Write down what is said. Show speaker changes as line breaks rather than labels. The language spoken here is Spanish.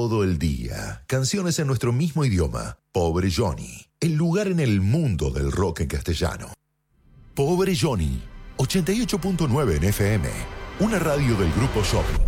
todo el día. Canciones en nuestro mismo idioma. Pobre Johnny. El lugar en el mundo del rock en castellano. Pobre Johnny. 88.9 en FM. Una radio del Grupo Shopping.